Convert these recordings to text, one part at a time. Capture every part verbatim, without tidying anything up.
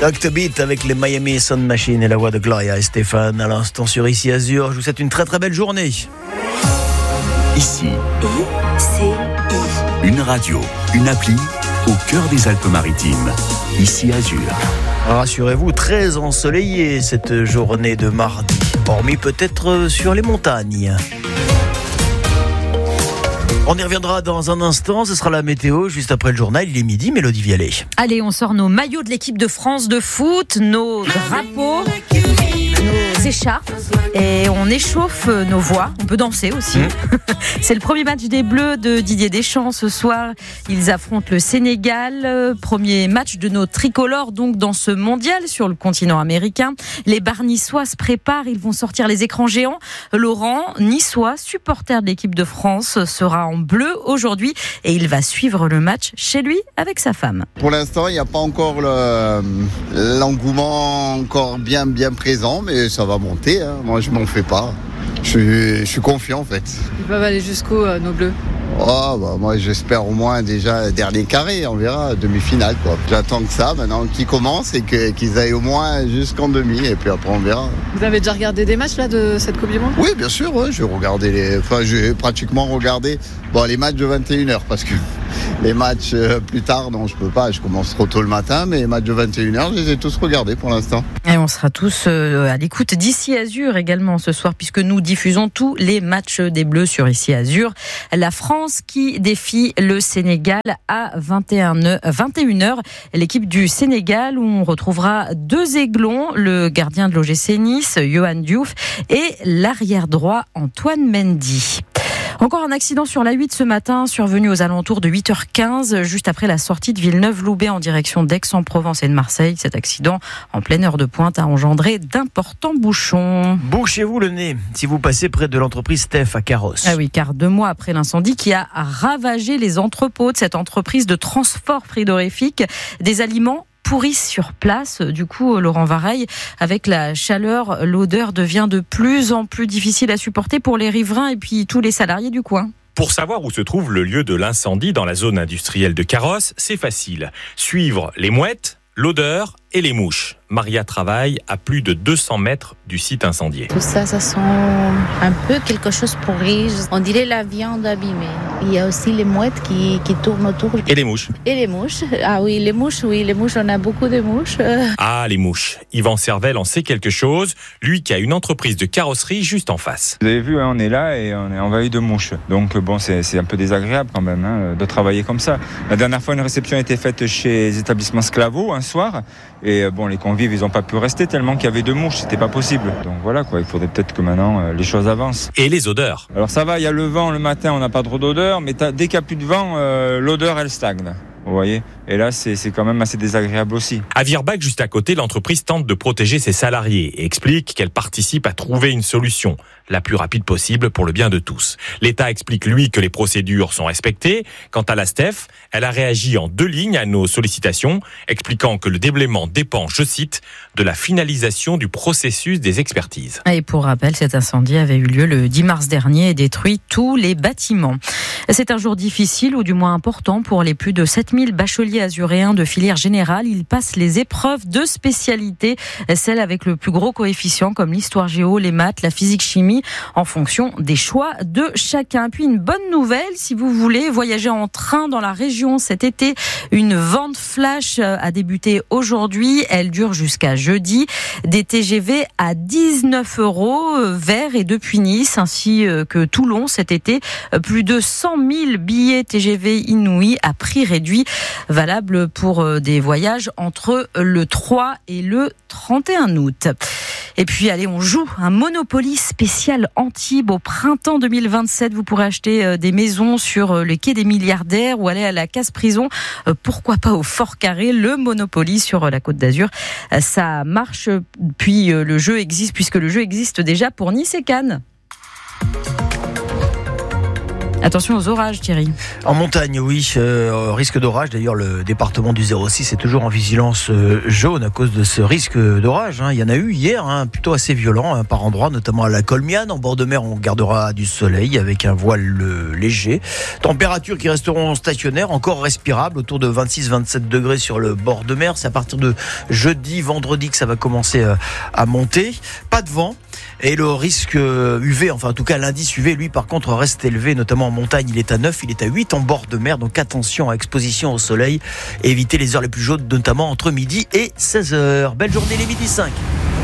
Octobeat avec les Miami Sound Machine et la voix de Gloria et Stéphane à l'instant sur Ici Azur. Je vous souhaite une très très belle journée. Ici, I C I. une radio, une appli au cœur des Alpes-Maritimes. Ici Azur. Rassurez-vous, très ensoleillée cette journée de mardi, hormis peut-être sur les montagnes. On y reviendra dans un instant, ce sera la météo juste après le journal, il est midi, Mélodie Vialet. Allez, on sort nos maillots de l'équipe de France de foot, nos drapeaux, nos écharpes et on échauffe nos voix, on peut danser aussi. Mmh. C'est le premier match des Bleus de Didier Deschamps ce soir. Ils affrontent le Sénégal, premier match de nos tricolores donc dans ce mondial sur le continent américain. Les Barres niçois se préparent, ils vont sortir les écrans géants. Laurent, niçois, supporter de l'équipe de France, sera en bleu aujourd'hui et il va suivre le match chez lui avec sa femme. Pour l'instant, il n'y a pas encore le, l'engouement encore bien bien présent, mais ça va monter. Hein. Moi, je m'en fais pas. Je suis, je suis confiant en fait. Ils peuvent aller jusqu'où euh, nos bleus? Oh, bah, moi, j'espère au moins déjà dernier carré, on verra, demi-finale quoi. J'attends que ça maintenant qu'ils commencent et que, qu'ils aillent au moins jusqu'en demi et puis après on verra. Vous avez déjà regardé des matchs là de cette Coupe du Monde? Oui, bien sûr, ouais, j'ai regardé les, enfin j'ai pratiquement regardé bon, les matchs de vingt et une heures parce que les matchs euh, plus tard, non, je peux pas, je commence trop tôt le matin, mais les matchs de vingt et une heures, je les ai tous regardés pour l'instant. Et on sera tous euh, à l'écoute d'Ici Azur également ce soir, puisque nous diffusons tous les matchs des Bleus sur Ici Azur. La France qui défie le Sénégal à vingt et une heures. L'équipe du Sénégal où on retrouvera deux aiglons, le gardien de l'O G C Nice, Yohan Diouf, et l'arrière droit Antoine Mendy. Encore un accident sur l'A huit ce matin, survenu aux alentours de huit heures quinze, juste après la sortie de Villeneuve-Loubet en direction d'Aix-en-Provence et de Marseille. Cet accident, en pleine heure de pointe, a engendré d'importants bouchons. Bouchez-vous le nez si vous passez près de l'entreprise Steph à Carros. Ah oui, car deux mois après l'incendie qui a ravagé les entrepôts de cette entreprise de transport frigorifique, des aliments pourrissent sur place. Du coup, Laurent Vareille, avec la chaleur, l'odeur devient de plus en plus difficile à supporter pour les riverains et puis tous les salariés du coin. Pour savoir où se trouve le lieu de l'incendie dans la zone industrielle de Carros, c'est facile. Suivre les mouettes, l'odeur et les mouches. Maria travaille à plus de deux cents mètres du site incendié. Tout ça, ça sent un peu quelque chose pourri. On dirait la viande abîmée. Il y a aussi les mouettes qui, qui tournent autour. Et les mouches. Et les mouches. Ah oui, les mouches, oui, les mouches, on a beaucoup de mouches. Ah, les mouches. Yvan Servel en sait quelque chose, lui qui a une entreprise de carrosserie juste en face. Vous avez vu, hein, on est là et on est envahi de mouches. Donc bon, c'est, c'est un peu désagréable quand même hein, de travailler comme ça. La dernière fois, une réception a été faite chez les établissements Sclavo un soir. Et bon, les convives, ils n'ont pas pu rester tellement qu'il y avait de mouches, c'était pas possible. Donc voilà quoi, il faudrait peut-être que maintenant euh, les choses avancent. Et les odeurs. Alors ça va, il y a le vent le matin, on n'a pas trop d'odeur, mais dès qu'il n'y a plus de vent, euh, l'odeur elle stagne. Vous voyez ? Et là, c'est, c'est quand même assez désagréable aussi. À Virbach, juste à côté, l'entreprise tente de protéger ses salariés et explique qu'elle participe à trouver une solution la plus rapide possible pour le bien de tous. L'État explique, lui, que les procédures sont respectées. Quant à la Steph, elle a réagi en deux lignes à nos sollicitations, expliquant que le déblaiement dépend, je cite, de la finalisation du processus des expertises. Et pour rappel, cet incendie avait eu lieu le dix mars dernier et détruit tous les bâtiments. C'est un jour difficile, ou du moins important, pour les plus de sept mille bacheliers azuréens de filière générale. Ils passent les épreuves de spécialité, celles avec le plus gros coefficient, comme l'histoire géo, les maths, la physique chimie, en fonction des choix de chacun. Puis une bonne nouvelle, si vous voulez voyager en train dans la région cet été, une vente flash a débuté aujourd'hui. Elle dure jusqu'à jeudi. Des T G V à dix-neuf euros vers et depuis Nice, ainsi que Toulon cet été. Plus de cent mille billets T G V inouïs à prix réduit, valable pour des voyages entre le trois et le trente et un août. Et puis allez, on joue un Monopoly spécial Antibes au printemps deux mille vingt-sept. Vous pourrez acheter des maisons sur les quais des milliardaires ou aller à la Casse-Prison. Pourquoi pas au Fort Carré, le Monopoly sur la Côte d'Azur. Ça marche, puis le jeu existe, puisque le jeu existe déjà pour Nice et Cannes. Attention aux orages, Thierry. En montagne, oui, euh, risque d'orage. D'ailleurs, le département du zéro six est toujours en vigilance euh, jaune à cause de ce risque d'orage. Hein. Il y en a eu hier, hein, plutôt assez violent hein, par endroits, notamment à la Colmiane. En bord de mer, on gardera du soleil avec un voile euh, léger. Températures qui resteront stationnaires, encore respirables, autour de vingt-six à vingt-sept degrés sur le bord de mer. C'est à partir de jeudi, vendredi que ça va commencer euh, à monter. Pas de vent. Et le risque U V, enfin en tout cas l'indice U V, lui par contre reste élevé, notamment en montagne, il est à neuf, il est à huit en bord de mer, donc attention à exposition au soleil, et évitez les heures les plus chaudes, notamment entre midi et seize heures. Belle journée les midi cinq.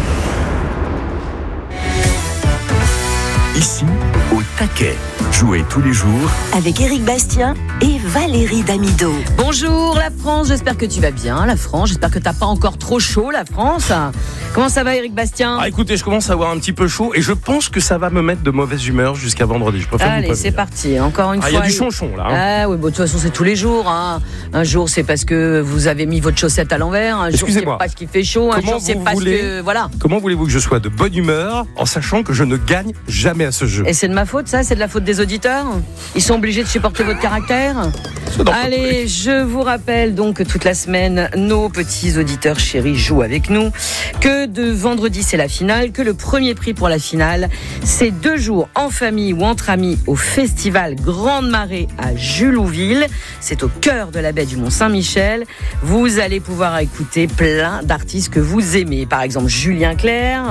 Ici, au taquet. Jouez tous les jours avec Éric Bastien et Valérie Damido. Bonjour la France, j'espère que tu vas bien la France, j'espère que t'as pas encore trop chaud la France. Comment ça va Éric Bastien? Ah écoutez, je commence à avoir un petit peu chaud et je pense que ça va me mettre de mauvaise humeur jusqu'à vendredi. Je préfère Allez, c'est parti, encore une ah, fois. Il y a du chonchon là. Hein. Ah oui, bon, de toute façon c'est tous les jours. Hein. Un jour c'est parce que vous avez mis votre chaussette à l'envers, un jour c'est parce qu'il fait chaud, un jour c'est parce voulez... que... Voilà. Comment voulez-vous que je sois de bonne humeur en sachant que je ne gagne jamais à ce jeu? Et c'est de ma faute ça? C'est de la faute des auditeurs? Ils sont obligés de supporter votre caractère? Allez, je vous rappelle donc que toute la semaine, nos petits auditeurs chéris jouent avec nous, que de vendredi c'est la finale, que le premier prix pour la finale, c'est deux jours en famille ou entre amis au festival Grande Marée à Julouville. C'est au cœur de la baie du Mont-Saint-Michel. Vous allez pouvoir écouter plein d'artistes que vous aimez. Par exemple, Julien Clerc.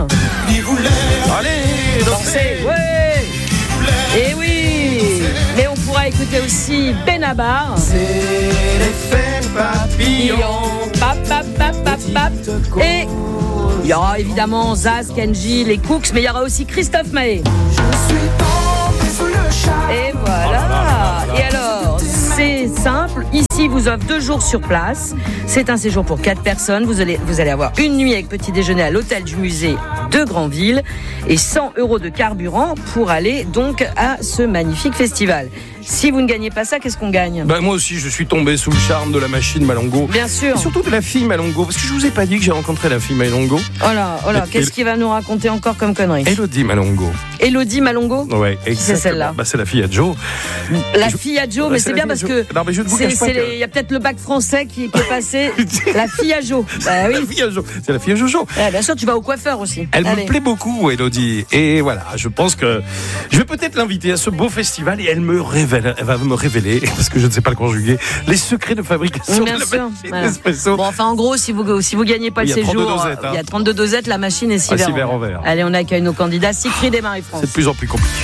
Allez, dansez, ouais. Et oui. Mais on pourra écouter aussi Benabar. C'est l'effet papillon. Pap, pap, pap, pap, pap. Et il y aura évidemment Zaz, Kenji, les Cooks, mais il y aura aussi Christophe Maé. Je suis tombé sous le charme. Et voilà. Et alors, c'est simple. Ici, vous offre deux jours sur place. C'est un séjour pour quatre personnes. Vous allez, vous allez avoir une nuit avec petit déjeuner à l'hôtel du musée de Granville et cent euros de carburant pour aller donc à ce magnifique festival. Si vous ne gagnez pas ça, qu'est-ce qu'on gagne? Bah moi aussi, je suis tombé sous le charme de la machine Malongo. Bien sûr. Et surtout de la fille Malongo, parce que je vous ai pas dit que j'ai rencontré la fille Malongo. Oh là, oh là, et, qu'est-ce et... qu'il va nous raconter encore comme connerie? Élodie Malongo. Élodie Malongo? Ouais, exactement. C'est celle-là. Bah c'est la fille à Joe. La je... fille à Joe, mais c'est, c'est bien parce que non, mais je ne vous cache pas il que... y a peut-être le bac français qui, qui est passé. La fille à Joe. Bah oui. La fille à Joe. C'est la fille à Jojo. Ouais, bien sûr, tu vas au coiffeur aussi. Elle Allez. me plaît beaucoup, Élodie. Et voilà, je pense que je vais peut-être l'inviter à ce beau festival et elle me révèle, elle va me révéler, parce que je ne sais pas le conjuguer, les secrets de fabrication bien de la sûr, machine voilà. Espresso. Bon, enfin, en gros, si vous si vous gagnez pas oui, le séjour, dosettes, hein. il y a trente-deux dosettes, la machine est six ah, verres en verre. Allez, on accueille nos candidats, Siegfried et Marie-France. C'est de plus en plus compliqué.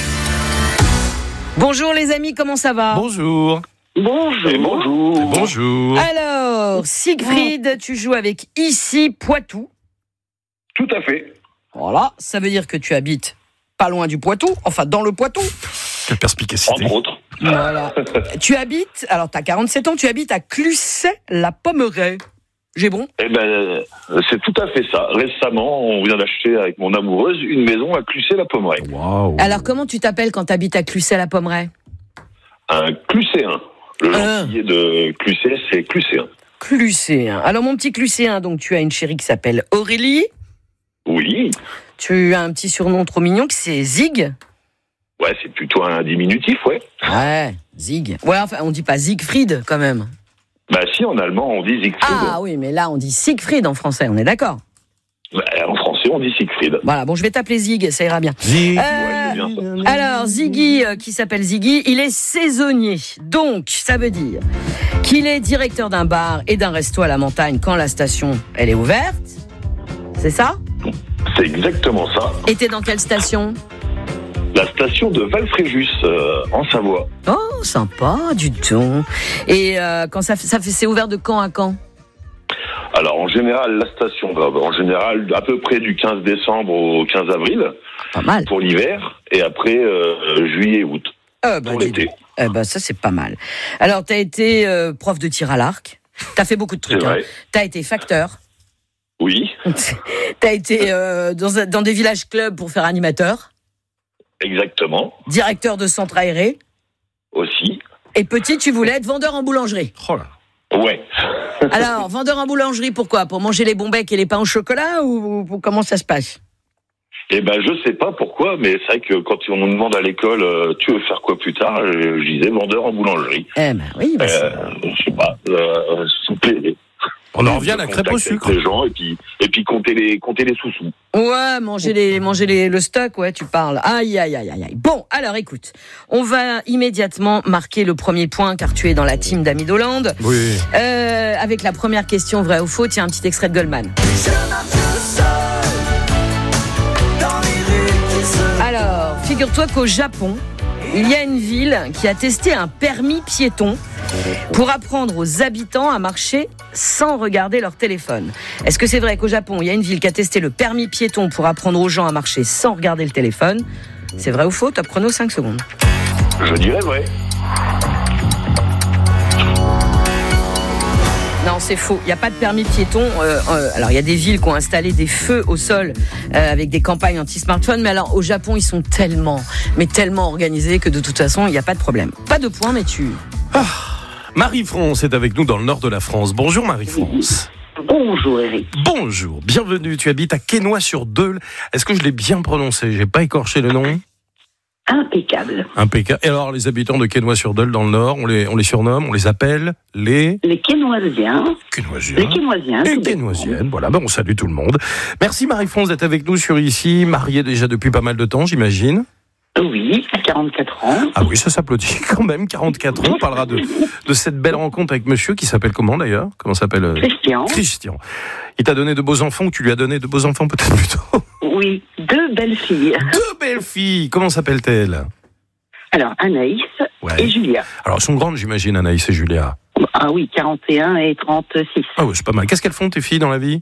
Bonjour les amis, comment ça va? Bonjour. Bonjour. Et bonjour. Et bonjour. Alors, Siegfried, tu joues avec Ici Poitou. Tout à fait. Voilà, ça veut dire que tu habites pas loin du Poitou, enfin dans le Poitou. Quelle perspicacité. Entre autres. Voilà. Tu habites, alors tu as quarante-sept ans, tu habites à Cluset-la-Pommeraye. J'ai bon? Eh ben, c'est tout à fait ça. Récemment, on vient d'acheter avec mon amoureuse une maison à Cluset-la-Pommeraye. Wow. Alors, comment tu t'appelles quand tu habites à Cluset-la-Pommeraye? Un Cluséen. Le gentillet euh. de Cluset, c'est Cluséen. Cluséen. Alors, mon petit Cluséen, donc tu as une chérie qui s'appelle Aurélie. Oui. Tu as un petit surnom trop mignon qui c'est Zig. Ouais, c'est plutôt un diminutif, ouais. Ouais, Zig. Ouais, enfin, on dit pas Siegfried quand même. Bah si, en allemand, on dit Siegfried. Ah oui, mais là, on dit Siegfried en français, on est d'accord? Bah, en français, on dit Siegfried. Voilà, bon, je vais t'appeler Zig, ça ira bien. Zig. Euh, ouais, bien ça. Alors, Ziggy, euh, qui s'appelle Ziggy, il est saisonnier. Donc, ça veut dire qu'il est directeur d'un bar et d'un resto à la montagne quand la station, elle est ouverte. C'est ça? C'est exactement ça. Et t'es dans quelle station? La station de Valfréjus, euh, en Savoie. Oh, sympa, du tout. Et euh, quand ça, ça fait, c'est ouvert de quand à quand? Alors, en général, la station va, en général, à peu près du quinze décembre au quinze avril. Pas mal. Pour l'hiver. Et après, euh, juillet, août. Euh, bah, pour l'été. Eh ben, ça, c'est pas mal. Alors, t'as été euh, prof de tir à l'arc. T'as fait beaucoup de trucs. C'est vrai. Hein. T'as été facteur. Oui. T'as été euh, dans, dans des villages clubs pour faire animateur. Exactement. Directeur de centre aéré. Aussi. Et petit, tu voulais être vendeur en boulangerie. Oh là. Ouais. Alors, vendeur en boulangerie, pourquoi? Pour manger les bons becs et les pains au chocolat ou, ou comment ça se passe? Eh ben, je sais pas pourquoi, mais c'est vrai que quand on nous demande à l'école, euh, tu veux faire quoi plus tard, je, je disais vendeur en boulangerie. Eh ben oui, bah euh, je sais pas, euh, s'il vous plaît. On en revient à la crêpe au sucre. Les gens et puis et puis compter les compter les sous-sous. Ouais, manger les manger les le stock, ouais, tu parles. Aïe aïe aïe aïe aïe. Bon, alors écoute, on va immédiatement marquer le premier point car tu es dans la team d'Amidoland. Oui. Euh, avec la première question vrai ou faux, tiens un petit extrait de Goldman. Alors, figure-toi qu'au Japon, il y a une ville qui a testé un permis piéton pour apprendre aux habitants à marcher sans regarder leur téléphone. Est-ce que c'est vrai qu'au Japon, il y a une ville qui a testé le permis piéton pour apprendre aux gens à marcher sans regarder le téléphone ? C'est vrai ou faux ? Top chrono, cinq secondes. Je dirais vrai. Non, c'est faux. Il n'y a pas de permis piéton. Euh, euh, alors, il y a des villes qui ont installé des feux au sol euh, avec des campagnes anti-smartphone. Mais alors, au Japon, ils sont tellement, mais tellement organisés que de toute façon, il n'y a pas de problème. Pas de point, mais tu... Ah, Marie-France est avec nous dans le nord de la France. Bonjour Marie-France. Bonjour Eric. Bonjour, bienvenue. Tu habites à Quesnoy-sur-Deûle. Est-ce que je l'ai bien prononcé ? J'ai pas écorché le nom ? Impeccable. Impeccable. Et alors, les habitants de Quesnoy-sur-Deûle dans le Nord, on les, on les surnomme, on les appelle les... Les Quesnoisiens. Quesnoisiens. Les Quesnoisiens. Les Quesnoisiennes, voilà. Ben, on salue tout le monde. Merci Marie-France d'être avec nous sur ici, mariée déjà depuis pas mal de temps, j'imagine. Oui, quarante-quatre ans. Ah oui, ça s'applaudit quand même, quarante-quatre ans. On parlera de, de cette belle rencontre avec monsieur qui s'appelle comment d'ailleurs ? Comment s'appelle euh... Christian. Christian. Il t'a donné de beaux enfants ou tu lui as donné de beaux enfants peut-être plutôt ? Oui, deux belles filles. Deux belles filles. Comment s'appellent-elles ? Alors, Anaïs ouais. et Julia. Alors, elles sont grandes, j'imagine, Anaïs et Julia. Ah oui, quarante et un et trente-six. Ah oui, c'est pas mal. Qu'est-ce qu'elles font, tes filles, dans la vie ?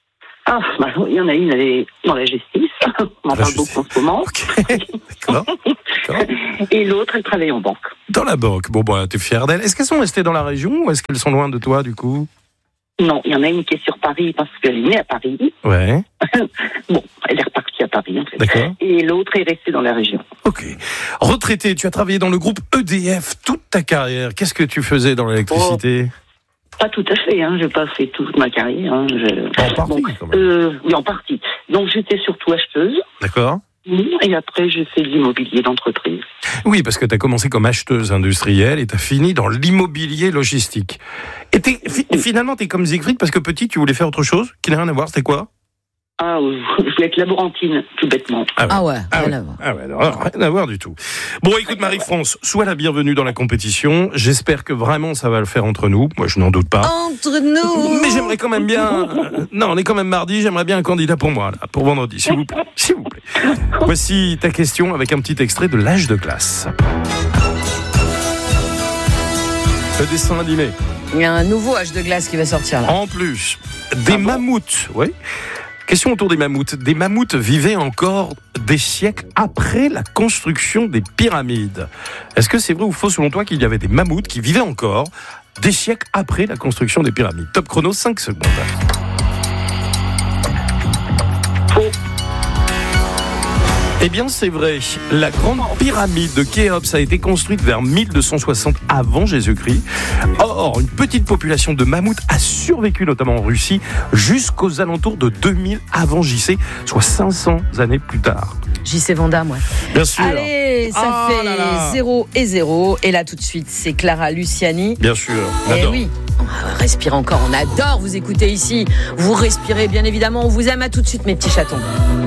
Ah, bah, il y en a une, elle est dans la justice. On en parle beaucoup en ce moment. Okay. D'accord. D'accord. Et l'autre, elle travaille en banque. Dans la banque. Bon, bah, t'es fière d'elle. Est-ce qu'elles sont restées dans la région ou est-ce qu'elles sont loin de toi, du coup ? Non, il y en a une qui est sur Paris parce qu'elle est née à Paris. Ouais. Bon, elle est repartie à Paris, en fait. D'accord. Et l'autre est restée dans la région. Ok. Retraité, tu as travaillé dans le groupe E D F toute ta carrière. Qu'est-ce que tu faisais dans l'électricité ? Oh, pas tout à fait, hein. J'ai pas fait toute ma carrière. Hein. Je... En partie, bon, quand même. Euh, oui, en partie. Donc, j'étais surtout acheteuse. D'accord. Et après, j'ai fait de l'immobilier d'entreprise. Oui, parce que tu as commencé comme acheteuse industrielle et tu as fini dans l'immobilier logistique. Et t'es, fi- finalement, tu es comme Siegfried parce que petit, tu voulais faire autre chose qui n'a rien à voir. C'était quoi ? Ah, je voulais être laborantine, tout bêtement. Ah ouais, ah ouais ah rien ouais. à voir. Ah ouais, non, rien à voir du tout. Bon, écoute Marie-France, sois la bienvenue dans la compétition. J'espère que vraiment ça va le faire entre nous. Moi, je n'en doute pas. Entre nous. Mais j'aimerais quand même bien... euh, non, on est quand même mardi, j'aimerais bien un candidat pour moi, là, pour vendredi, s'il vous plaît. S'il vous plaît. Voici ta question avec un petit extrait de l'âge de glace. Le dessin animé. Il y a un nouveau âge de glace qui va sortir là. En plus, des mammouths, oui. Question autour des mammouths. Des mammouths vivaient encore des siècles après la construction des pyramides. Est-ce que c'est vrai ou faux selon toi qu'il y avait des mammouths qui vivaient encore des siècles après la construction des pyramides ? Top chrono, cinq secondes. Faux. Eh bien, c'est vrai. La grande pyramide de Khéops a été construite vers mille deux cent soixante avant Jésus-Christ. Or, une petite population de mammouths a survécu, notamment en Russie, jusqu'aux alentours de deux mille avant J C, soit cinq cents années plus tard. J C Vandame, ouais. Bien sûr. Allez, ça Oh fait là là. zéro et zéro. Et là, tout de suite, c'est Clara Luciani. Bien sûr. on Eh adore. oui, on respire encore, on adore vous écouter ici. Vous respirez, bien évidemment, on vous aime. À tout de suite, mes petits chatons.